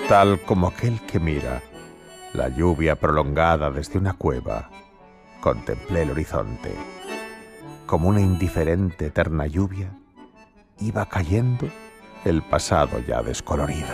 tal como aquel que mira la lluvia prolongada desde una cueva, contemplé el horizonte. Como una indiferente eterna lluvia, iba cayendo el pasado ya descolorido.